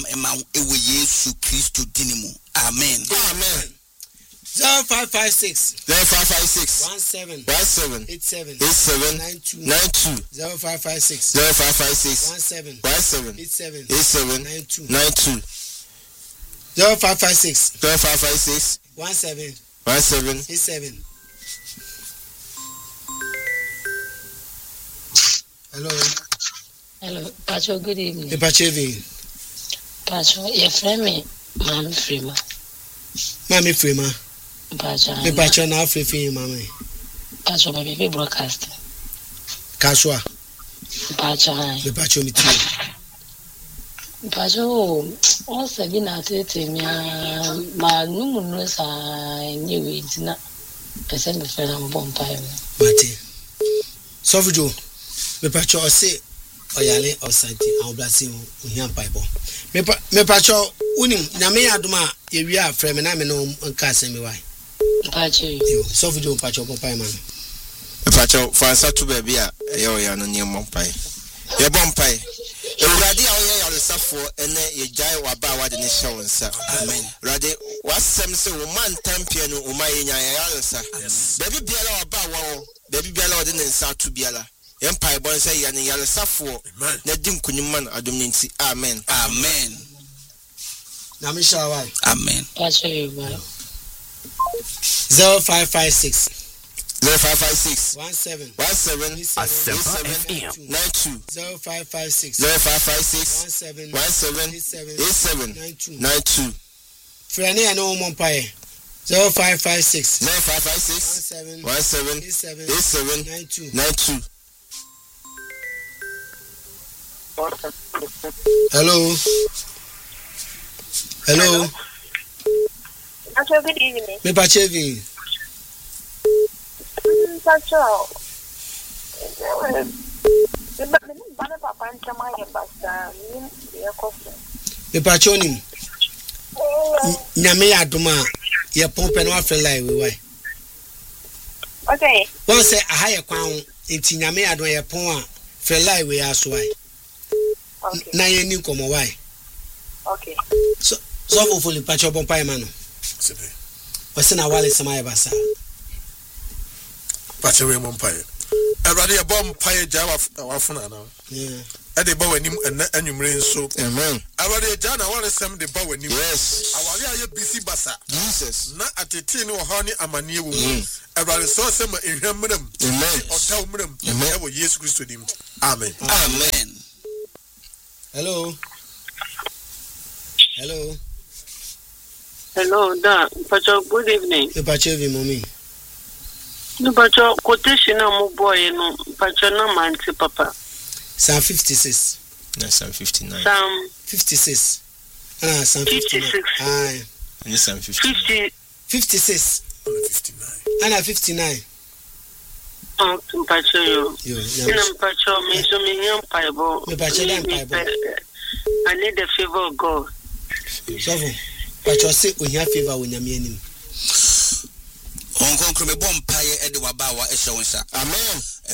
ema ewe Yesu Kristo dinimu. Amen. Amen. 0556 17 87 92 0556 17 87 92 0556 17 87. Hello, Pacho, good evening. Pacho, evening. Pacho, your friend me, Mami Frema. Mami Frema. Pacho, now free, Mami. Pacho, my baby broadcast. Kaswa. Pacho, Pacho, me too. Pacho, also been at it, my numerous new weeds, not person the friend of Bompire. Mate. Sofujo, me Pacho, say. Oyale osanti awblasi ohia paibo me pacho unim nyame adoma ye wi afre me na me no nka asemi wai pacho yo so video pacho popai man me pacho fansa to baby a ye oya no ne mompai ye bompai ewurade a oya yalesafo ene ye jai waba wade ne hye wonsa amen rade wasem se wo man tampie no o maye nya yalesa baby biala waba wawo baby biala wade ne nsa to biala Empire boy say yani yale safo na dim kunimman adom nti amen Amen. Na me shawai Amen. Pacho you boy 0556 17 FM 92 0556 17 92 Frene ya no mompae 0556 17 92 Hello. Pacho, good evening. Me Pachevi. Pacho. Me Pachonim. Nyame adoma ye pompe no afre lai we wai. Okay. Won say aha kwan enti nyame adoma ye pon a fre lai we aso ai. Okay. Na ye ni komo wai. Okay. So for the Pacho pompa mano. Sibe. Wase na wale sama basa. Pacho we mompai. Everybody a bompai jawa wafuna na. Yeah. Ade ba wanim anwumre nso. amen Everybody jana wale sem de ba wanim. yes Awale aye bisi basa. Jesus Na atete ni wo hani amanie wo. Everybody so sem ehwamram. amen Otaw mram. Amen. Ewo Yesu Kristo dim. Amen. Amen. Hello, da. Pacho, good evening. me Pachevi mommy. No, Pacho, quotation no boy, no, Pacho, no man, papa. Psalm 56. Psalm 59 Psalm 56. Psalm 59. 56. Aye. and Psalm 59 56. 59. Ana 59. Oh, Pacho, Yo, Pacho, me so me young Bible. Me Pacho dan Bible. I need the favor of God. So Pacho say ohia favor wo nyame anim. Onkonkro me bompaye ede wabawa ehye wonsa. amen